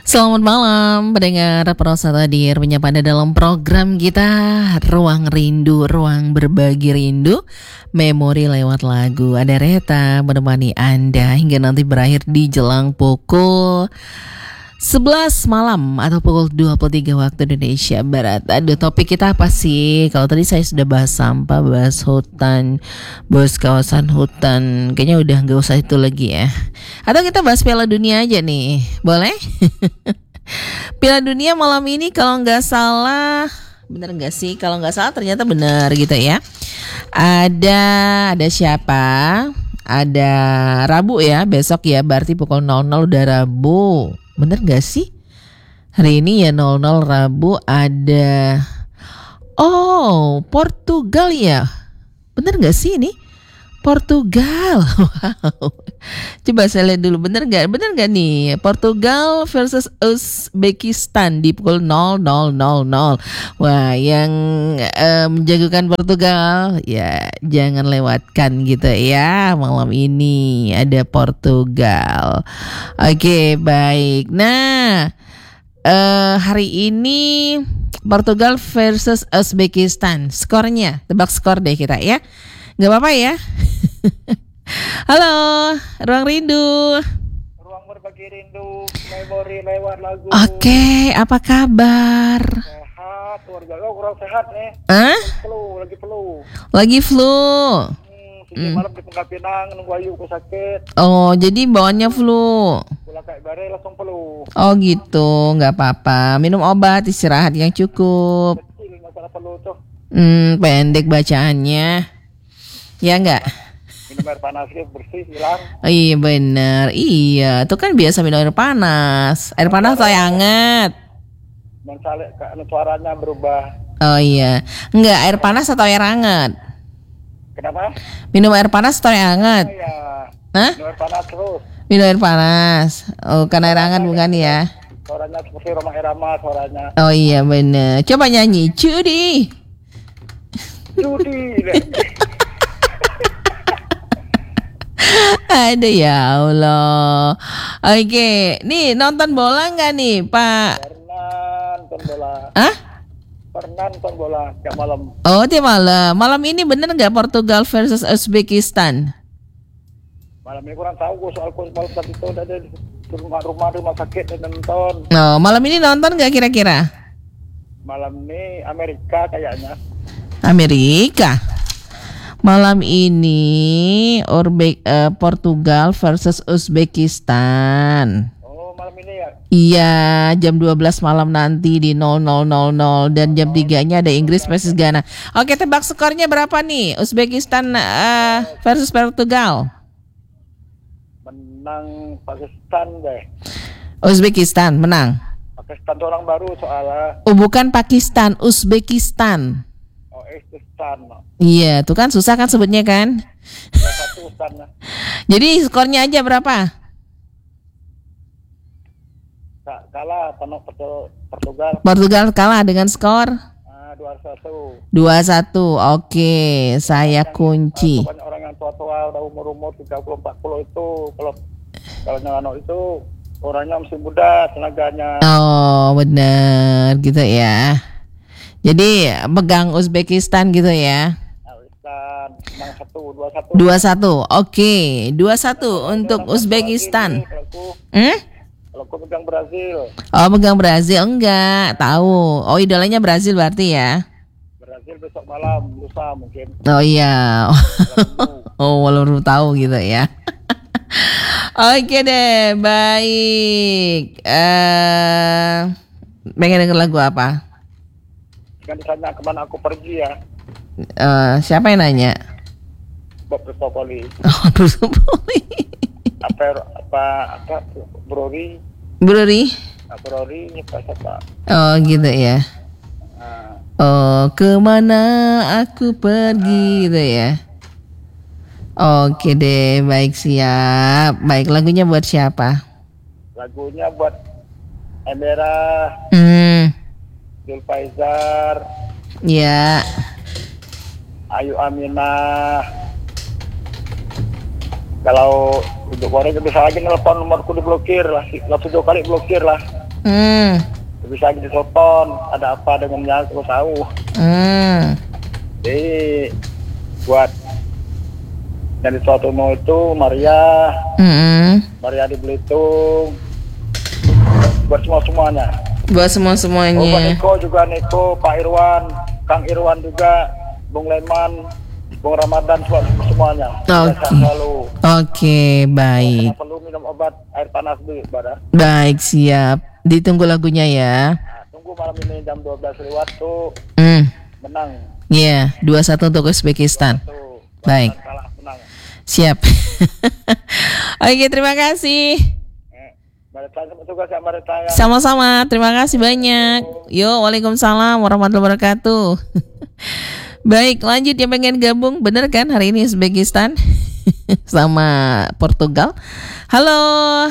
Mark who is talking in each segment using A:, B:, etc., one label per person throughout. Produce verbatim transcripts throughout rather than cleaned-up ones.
A: Selamat malam pendengar Prosa Tadir, menyapa Anda dalam program kita Ruang Rindu, Ruang Berbagi Rindu, Memori lewat lagu. Ada Reta menemani Anda hingga nanti berakhir di jelang pukul sebelas malam atau pukul dua puluh tiga waktu Indonesia Barat. Aduh, topik kita apa sih? Kalau tadi saya sudah bahas sampah, bahas hutan, bahas kawasan hutan. Kayaknya udah gak usah itu lagi ya. Atau kita bahas Piala Dunia aja nih, boleh? Piala Dunia malam ini kalau gak salah, bener gak sih? Kalau gak salah ternyata bener gitu ya. Ada, ada siapa? Ada Rabu ya, besok ya, berarti pukul nol nol udah Rabu. Bener gak sih? Hari ini ya nol nol Rabu ada. Oh, Portugal ya. Bener gak sih ini? Portugal. Wow. Coba saya lihat dulu, bener gak? Bener gak nih? Portugal versus Uzbekistan di pukul nol nol nol nol. Wah, yang eh, menjagokan Portugal ya jangan lewatkan gitu ya. Malam ini ada Portugal. Oke, baik. Nah, eh, hari ini Portugal versus Uzbekistan. Skornya, tebak skor deh kita ya. Gak apa-apa ya. Halo, Ruang Rindu.
B: Ruang Berbagi Rindu, memori lewat lagu.
A: Oke, apa kabar?
B: Sehat, keluarga lo kurang sehat nih.
A: Hah?
B: Flu, lagi flu.
A: Lagi flu.
B: Hmm, sejak malam di Penggal Pinang, nunggu ayu ku sakit.
A: Oh, jadi bawaannya flu.
B: Pulang kayak bare langsung flu.
A: Oh gitu, nggak apa-apa. Minum obat, istirahat yang cukup.
B: Kecil masalah flu tuh.
A: Hmm, pendek bacaannya. Ya nggak?
B: Minum air panas bersih, hilang.
A: Oh, iya bener. Iya, itu kan biasa minum air panas. Air panas atau yang hangat?
B: Dan salik, suaranya berubah.
A: Oh iya. Enggak, air panas atau air hangat?
B: Kenapa?
A: Minum air panas atau air hangat?
B: Oh, ya.
A: Hah?
B: Minum air panas terus.
A: Minum air panas. Oh, kan air hangat bukan ya?
B: Suaranya seperti Roma Irama suaranya.
A: Oh iya bener. Coba nyanyi, Cudi.
B: Judi.
A: Ada ya Allah. Oke, nih nonton bola nggak nih Pak?
B: Pernan nonton bola.
A: Hah?
B: Pernan nonton bola tiap malam.
A: Oh tiap malam. Malam ini bener nggak Portugal versus Uzbekistan?
B: Malam ini kurang tahu gue soal kurs malam tadi itu udah ada di rumah-rumah rumah sakit dan nonton.
A: No, malam ini nonton nggak kira-kira?
B: Malam ini Amerika kayaknya.
A: Amerika. Malam ini Urbe- uh, Portugal versus Uzbekistan.
B: Oh malam ini ya?
A: Iya, jam dua belas malam nanti di nol nol nol nol dan jam tiga-nya ada Inggris versus Ghana. Oke, tebak skornya berapa nih? Uzbekistan uh, versus Portugal.
B: Menang Pakistan deh.
A: Uzbekistan menang.
B: Pakistan tuh orang baru soalnya.
A: Oh, bukan Pakistan, Uzbekistan.
B: Oh Uzbekistan.
A: Iya, tuh kan susah kan sebutnya kan?
B: Salah satu Uzbekistan.
A: Jadi skornya aja berapa?
B: Tak kalah penuh Portugal.
A: Portugal kalah dengan skor
B: Ah, dua satu.
A: dua satu. Oke, saya kunci.
B: Banyak orang yang tua-tua udah umur-umur tiga puluh empat puluh itu kalau kalau yang anak itu orangnya masih muda tenaganya.
A: Oh, benar gitu ya. Jadi pegang Uzbekistan gitu ya.
B: Uzbekistan menang satu dua satu.
A: dua satu. Oke, dua satu untuk Uzbekistan. Hmm?
B: Kalau aku pegang Brazil.
A: Oh, pegang Brazil enggak? Tahu. Oh, idolanya Brazil berarti ya.
B: Brazil besok malam, lusa mungkin.
A: Oh iya. Oh, walau tahu gitu ya. Oke deh, baik. Eh, pengen denger lagu apa?
B: Kan ditanya kemana aku pergi ya.
A: Eh, siapa yang nanya?
B: Bob Christopoli.
A: Oh, Christopoli.
B: Apa apa apa Brori?
A: Brori?
B: Brori apa siapa?
A: Oh, gitu ya.
B: Nah,
A: Oh, kemana aku pergi gitu ya. Oke deh, baik siap. Baik, lagunya buat siapa?
B: lagunya buat Emera,
A: Hmm,
B: Jul Faizar,
A: ya.
B: Ayu Aminah. Kalau untuk orang bisa lagi nelpon nomorku diblokir lah, lah tujuh kali blokir lah.
A: Hmm.
B: Bisa ditelepon, ada apa dengannya aku tahu.
A: Hmm.
B: Jadi buat dari Suatomo itu Maria,
A: Hmm.
B: Maria di Belitung, buat semua semuanya.
A: Buat semua
B: Oh, buat
A: semuanya.
B: Niko juga, Niko, Pak Irwan, Kang Irwan juga, Bung Leman, Bung Ramadan, semua semuanya.
A: Oke.
B: Sehat selalu.
A: Oke, baik.
B: Kalau perlu minum obat air panas dulu, Badah.
A: Baik, siap. Ditunggu lagunya ya.
B: Nah, tunggu malam ini jam dua belas lewat tuh
A: Hmm.
B: menang.
A: Iya, dua satu untuk Uzbekistan.
B: Tuh,
A: Baik.
B: kalah menang.
A: Siap. Oke, terima kasih.
B: Eh, Marita, sama tugas ya Marita ya.
A: Sama-sama, terima kasih banyak. Yo, waalaikumsalam warahmatullahi wabarakatuh. Baik, lanjut yang pengen gabung, bener kan hari ini Uzbekistan sama Portugal. Halo,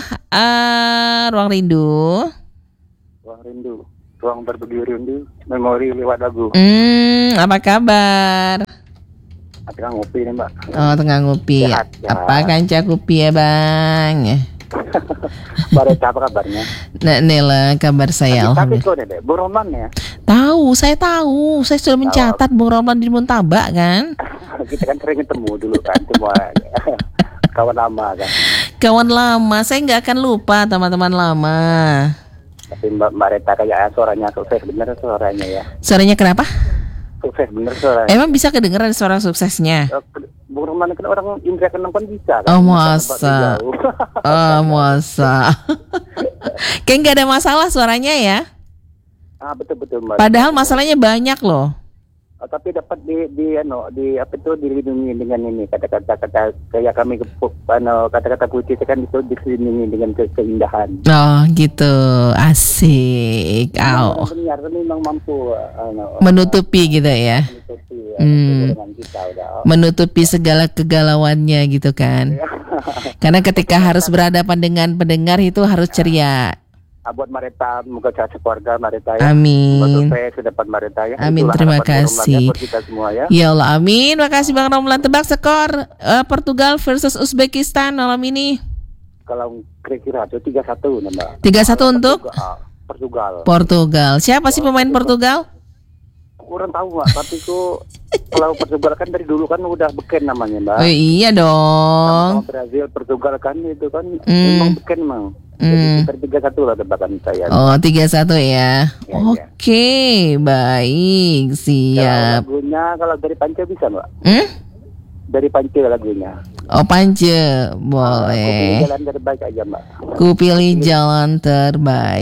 A: uh, Ruang Rindu.
B: Ruang rindu, ruang berbagi rindu, memori lewat lagu.
A: Hmm, apa kabar?
B: Tengah ngopi nih Mbak.
A: Oh, tengah ngopi.
B: Sehat, ya.
A: Apa kanca kopi ya, Bang?
B: Marita apa kabarnya?
A: Nah, Nela, kabar saya
B: Tapi
A: alhamdulillah.
B: kok deh, Bu Roman ya.
A: Tahu, saya tahu. Saya sudah mencatat Bung Roman di Muntabak kan.
B: Kita kan sering ketemu dulu kan semua kawan lama kan.
A: Kawan lama, saya nggak akan lupa teman-teman lama.
B: Tapi Mbak Marita kayak suaranya sukses bener suaranya ya.
A: Suaranya kenapa?
B: Sukses bener suaranya.
A: Emang bisa kedengeran suara suksesnya?
B: Bu Roman kan orang indra keenam kan bisa kan.
A: Oh, masa? Oh, masa? Kayak nggak ada masalah suaranya ya?
B: Ah betul betul Mbak.
A: Padahal masalahnya banyak loh.
B: Oh, tapi dapat di di ano di apa itu dilindungi dengan ini kata-kata kata kayak kami kepuk ano kata-kata putih itu kan itu dilindungi dengan ke, keindahan.
A: Oh gitu, asik.
B: Memang
A: Au.
B: benar memang mampu ano,
A: Menutupi gitu ya.
B: menutupi ya,
A: Hmm.
B: dengan kita udah.
A: Menutupi segala kegalauannya gitu kan. Karena ketika harus berhadapan dengan pendengar itu harus ceria.
B: Ah, buat Marita, moga sehat sekeluarga Marita ya.
A: Amin.
B: Buat saya sedapat Marita ya.
A: Amin,
B: Itulah
A: terima
B: harapan Bung Roman
A: kasih.
B: ya, buat kita semua ya.
A: Ya Allah, amin. Makasih Bang Romlan. Tebak skor eh, Portugal versus Uzbekistan malam ini.
B: Kalau kira-kira itu tiga satu Mbak.
A: tiga satu untuk
B: Portugal. Portugal.
A: Portugal. Siapa sih pemain Portugal?
B: Kurang tahu Mbak, tapi kok kalau Portugal kan dari dulu kan udah beken namanya Mbak.
A: Oh iya dong.
B: Sama Brazil, Portugal kan itu kan
A: Hmm.
B: memang beken Mang.
A: Hmm.
B: Jadi sekitar tiga satu lah tebakan saya.
A: Oh, tiga satu ya.
B: Ya,
A: Oke, baik.
B: Kalau
A: Siap.
B: lagunya kalau dari Panca bisa Mbak?
A: Hmm?
B: Dari Panca lagunya.
A: Oh, Pance,
B: Aku pilih
A: boleh.
B: jalan terbaik aja Mbak.
A: Ku pilih jalan
B: Oke, kalau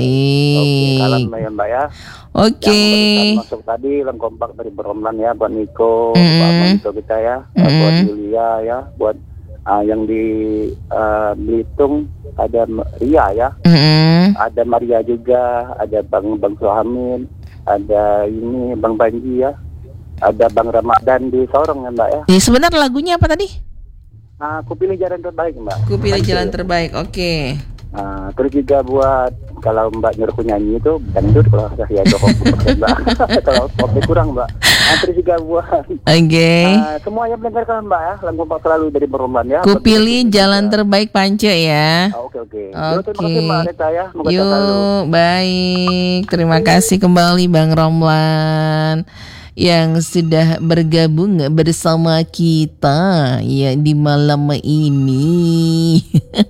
A: terbaik.
B: ya Mbak ya.
A: Oke.
B: Yang barusan masuk tadi lem kompak dari Beromlan ya buat Niko,
A: Mm-mm.
B: buat Manito kita ya,
A: Mm-mm.
B: buat Yulia ya, buat ah, yang di ah, Belitung ada M- Ria ya,
A: Mm-mm.
B: ada Maria juga, ada Bang Bang Suhamin, ada ini Bang Banji ya, ada Bang Ramadan di Sorong ya Mbak ya.
A: Ya, sebenarnya lagunya apa tadi?
B: Nah, aku pilih jalan terbaik Mbak.
A: Ku pilih
B: Panci.
A: jalan terbaik. Oke.
B: Nah, terus juga buat kalau Mbak nyuruh nyanyi itu bukan itu kalau saya itu kopi Mbak. Kalau kopi kurang Mbak. Nah, terus juga buat
A: Oke.
B: uh, semuanya mendengarkan Mbak ya, lagu Mbak selalu dari Beromlan ya.
A: Ku pilih jalan terbaik Pance ya.
B: Ah, Oke oke. Yo, terima
A: Oke.
B: kasih Mbak Rita ya. Moga sehat selalu.
A: Yuk, baik. Terima kasih kembali Bang Romlan yang sudah bergabung bersama kita ya di malam ini.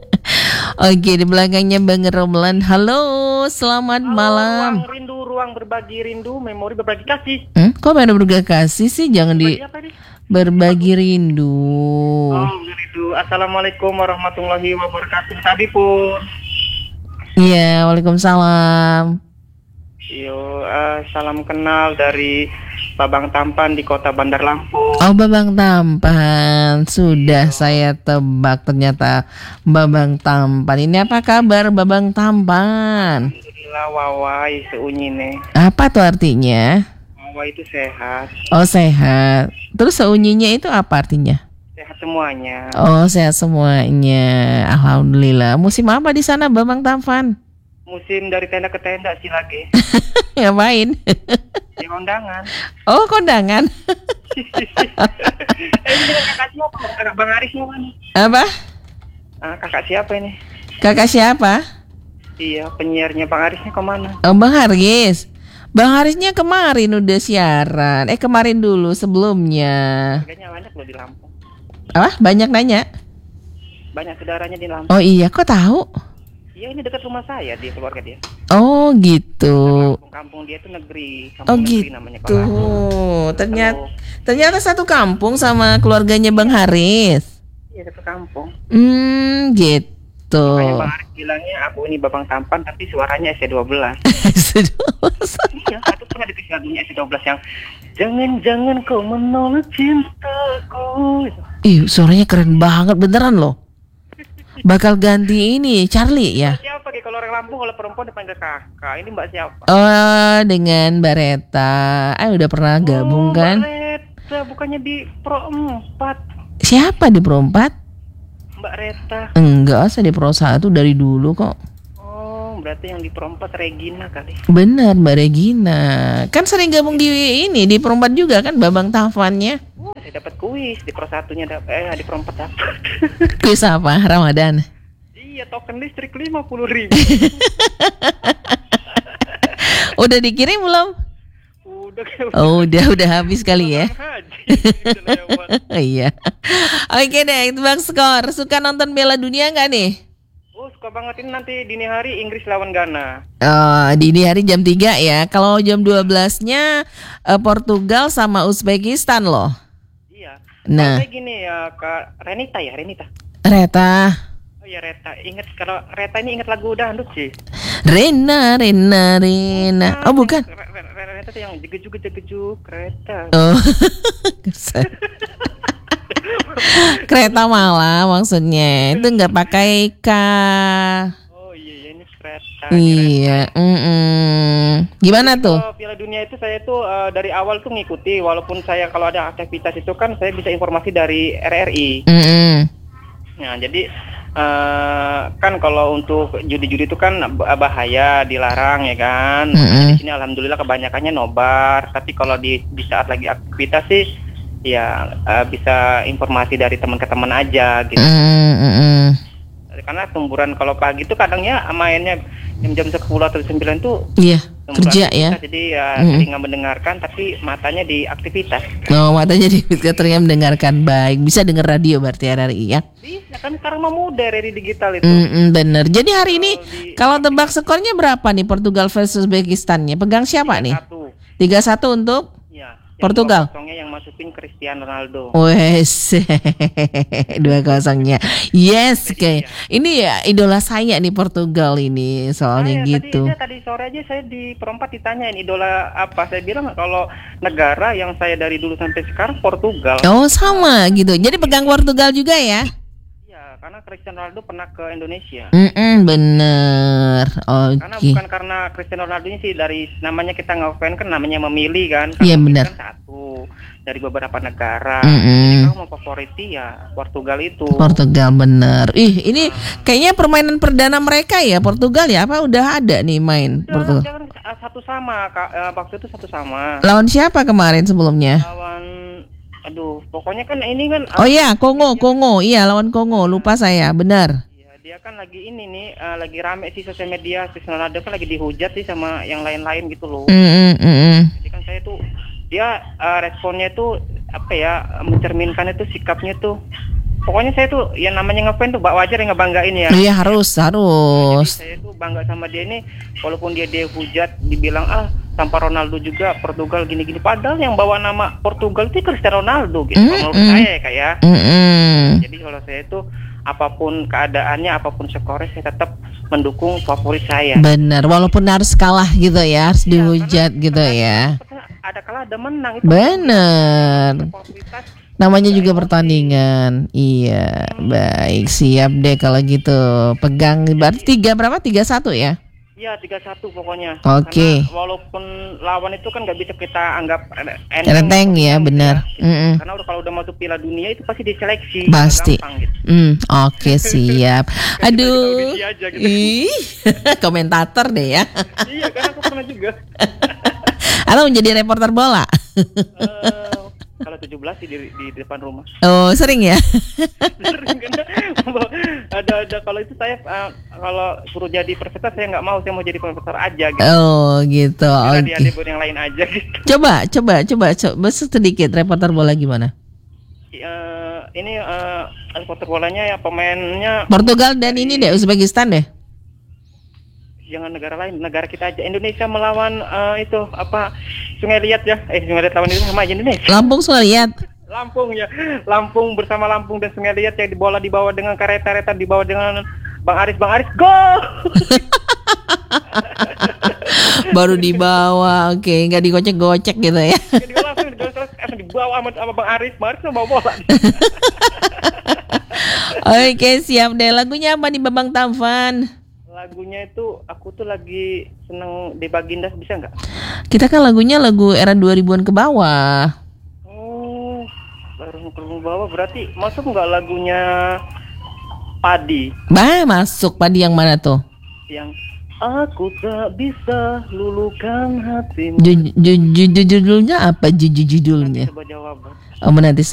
A: Oke, di belakangnya Bang Romlan. Halo, selamat malam.
C: Ruang rindu, ruang berbagi rindu, memori berbagi kasih.
A: Hmm, kok pada berbagi kasih sih? Jangan di
C: Berbagi apa nih?
A: berbagi rindu.
C: Oh, rindu. Assalamualaikum warahmatullahi wabarakatuh. Tadi pun.
A: Iya, waalaikumsalam.
C: Yo, eh, salam kenal dari Babang Tampan di Kota Bandar Lampung.
A: Oh, Babang Tampan. Sudah saya tebak ternyata Babang Tampan. Ini apa kabar Babang Tampan?
C: Alhamdulillah wawai seunyine.
A: Apa tuh artinya?
C: Wawai itu sehat,
A: Oh, sehat. Terus seunyinya itu apa artinya?
C: sehat semuanya.
A: Oh, sehat semuanya. Alhamdulillah. Musim apa di sana Babang Tampan?
C: Musim dari tenda ke tenda sih lagi.
A: Ngapain?
C: Di kondangan.
A: Oh, kondangan.
C: Eh, ini kakak siapa? Kakak Bang Aris mau kan?
A: Apa?
C: Ah, kakak siapa ini?
A: Kakak siapa?
C: Iya, penyiarnya Bang Arisnya kemana?
A: Oh, Bang Haris. Bang Harisnya kemarin udah siaran. Eh kemarin dulu sebelumnya.
C: Kayaknya banyak loh di Lampung.
A: Apa? Banyak nanya.
C: Banyak saudaranya di Lampung.
A: Oh iya, kok tahu?
C: Iya, ini dekat rumah saya, dia keluarga dia.
A: Oh gitu.
C: Kampung-kampung dia itu negeri, kampung
A: Oh
C: negeri
A: gitu.
C: namanya kalau.
A: Ternyata ternyata satu kampung sama keluarganya Bang Haris.
C: Iya, satu kampung.
A: Hmm, gitu.
C: Makanya Bang Aris bilangnya aku ini babang tampan tapi suaranya S dua belas. Iya, aku pernah dikasih lagunya S dua belas yang jangan-jangan kau menolak cintaku.
A: Ih, suaranya keren banget beneran loh. Bakal ganti ini Charlie ya.
C: Siapa kayak kalau orang Lampung kalau perempuan dipanggil kakak. Ini Mbak siapa?
A: Oh, dengan Mbak Reta. Ah, udah pernah gabung
C: oh,
A: kan?
C: Mbak Reta, bukannya di Pro empat.
A: Siapa di Pro empat?
C: Mbak Reta.
A: Enggak, saya di Pro satu dari dulu kok.
C: Oh, berarti yang di Pro empat Regina kali.
A: Benar, Mbak Regina. Kan sering gabung di ini, di Pro empat juga kan Babang Tafannya.
C: Oh, saya dapat kuis di Pro satunya dapat eh di Pro empat dapat.
A: Kuis apa? Ramadan.
C: Iya, token listrik lima puluh ribu.
A: Udah dikirim belum?
C: Udah,
A: oh, udah udah habis kali ya. Iya. Oke deh, Bang Skor. Suka nonton Piala Dunia nggak nih?
C: Oh, suka banget ini nanti dini hari Inggris lawan Ghana.
A: Oh, dini hari jam tiga ya. Kalau jam dua belas-nya uh, Portugal sama Uzbekistan loh.
C: Iya.
A: Nah.
C: Kayak gini ya, Kak Renita ya, Renita.
A: Reta.
C: Oh ya Reta, ingat kalau Reta ini ingat lagu dangdut sih.
A: Rena, Rena, Rena. Oh bukan.
C: Reta tuh yang jegejuk jegejuk kereta.
A: Oh. Kereta malam maksudnya. Itu nggak pakai K.
C: Oh iya, iya ini kereta.
A: Iya. Mm-mm. Gimana tuh?
C: Kalau Piala Dunia itu saya tuh uh, dari awal tuh ngikuti. Walaupun saya kalau ada aktivitas itu kan saya bisa informasi dari R R I.
A: Mm-mm.
C: Nah jadi Uh, kan kalau untuk judi-judi itu kan bahaya, dilarang ya kan.
A: Mm-hmm.
C: Di sini alhamdulillah kebanyakannya nobar. Tapi kalau di, di saat lagi aktivitas sih, ya uh, bisa informasi dari teman ke teman aja gitu.
A: Mm-hmm.
C: Karena tumburan kalau pagi itu kadangnya mainnya jam-jam sepuluh atau sembilan tuh.
A: Iya. Kerja ya.
C: Jadi ya
A: mm-hmm.
C: telinga mendengarkan tapi matanya di aktivitas.
A: Oh, matanya di telinga mendengarkan baik. Bisa dengar radio berarti R R I ya.
C: Bisa kan sekarang mau muda R R I digital itu.
A: Mm-mm, bener. Jadi hari ini
C: di...
A: kalau tebak skornya berapa nih Portugal versus Uzbekistannya? Pegang siapa nih? tiga satu untuk
C: ya,
A: Portugal.
C: Kosongnya yang masukin Cristiano Ronaldo.
A: Wes, dua kosongnya. Yes, kayak ini ya idola saya nih Portugal ini soalnya
C: nah, ya,
A: gitu.
C: Tadi, tadi sore aja saya di perempat ditanyain idola apa. Saya bilang kalau negara yang saya dari dulu sampai sekarang Portugal.
A: Oh sama gitu. Jadi pegang Portugal juga ya?
C: Iya, karena Cristiano Ronaldo pernah ke Indonesia.
A: Mm-mm, bener. Oke. Okay.
C: Karena bukan karena Cristiano Ronaldo ini sih dari namanya kita ngefans kan namanya memilih kan.
A: Iya benar.
C: Kan satu dari beberapa negara.
A: Mm-mm.
C: Jadi kalau mau favoriti ya Portugal itu.
A: Portugal bener. Ih ini kayaknya permainan perdana mereka ya Portugal ya? Apa udah ada nih main
C: udah,
A: Portugal?
C: Jangan satu sama Kak, uh, waktu itu satu sama.
A: Lawan siapa kemarin sebelumnya?
C: Lawan aduh, pokoknya kan ini kan.
A: Oh iya, Kongo, Kongo, iya lawan Kongo, lupa saya, benar.
C: Ya, dia kan lagi ini nih, uh, lagi rame sih sosial media, Cristiano Ronaldo kan lagi dihujat sih sama yang lain-lain gitu loh.
A: Mm, mm, mm.
C: Jadi kan saya tuh, dia uh, responnya tuh apa ya, mencerminkan itu sikapnya tuh. Pokoknya saya tuh, yang namanya ngefans tuh wajar yang ngebanggain ya.
A: Iya harus, harus.
C: Jadi saya tuh bangga sama dia ini, walaupun dia dia hujat, dibilang ah tanpa Ronaldo juga Portugal gini-gini. Padahal yang bawa nama Portugal itu Cristiano Ronaldo gitu. Mm, menurut mm. saya kayak. Mm, mm. Jadi kalau saya tuh apapun keadaannya, apapun skornya, saya tetap mendukung favorit saya.
A: Benar, walaupun harus kalah gitu ya, harus ya, dihujat gitu ya.
C: Ada kalah, ada menang. Itu
A: benar. Namanya juga pertandingan. Iya, baik, siap deh kalau gitu. Pegang berarti tiga berapa? tiga satu ya?
C: Iya, tiga satu pokoknya.
A: Oke. Okay.
C: Walaupun lawan itu kan nggak bisa kita anggap
A: enteng ya, benar.
C: Ya. Mm-hmm. Karena udah kalau udah masuk Piala Dunia itu pasti diseleksi.
A: Pasti.
C: Gitu.
A: Mm, Oke, okay, siap. Aduh.
C: Aja, gitu.
A: Ih, komentator deh ya.
C: Iya, karena aku pernah juga.
A: Atau menjadi reporter bola.
C: uh, Kalau tujuh belas sih di, di depan rumah.
A: Oh, sering ya?
C: Sering kan? ada ada kalau itu saya uh, kalau suruh jadi profesor saya nggak mau, saya mau jadi profesor aja gitu.
A: Oh, gitu. Oke.
C: Okay. Dia yang lain aja gitu.
A: Coba, coba, coba, coba sedikit reporter bola gimana?
C: Uh, ini uh, reporter bolanya ya pemainnya
A: Portugal dan ini deh Uzbekistan deh.
C: Jangan negara lain, negara kita aja. Indonesia melawan uh, itu apa Sungai Liat ya? Eh Sungai Liat lawan itu sama aja Indonesia.
A: Lampung Sungai Liat.
C: Lampung ya, Lampung bersama Lampung dan Sungai Liat yang bola dibawa dengan kereta-kereta dibawa dengan Bang Aris, Bang Aris gol.
A: Baru dibawa, oke, okay. Nggak digocek-gocek gitu ya?
C: Langsung, langsung dibawa sama, sama Bang Aris, Bang Aris bawa bola.
A: Oke, okay, siap deh. Lagunya apa nih Babang Tampan?
C: Lagunya itu aku tuh lagi seneng di Baginda, bisa nggak?
A: Kita kan lagunya lagu era dua ribuan ke bawah.
C: Oh, baru ke bawah berarti masuk nggak lagunya Padi?
A: Bah, masuk. Padi yang mana tuh?
C: Yang aku tak bisa luluhkan hatimu.
A: Judulnya apa? Judulnya?
C: Coba jawab.
A: Oh, nanti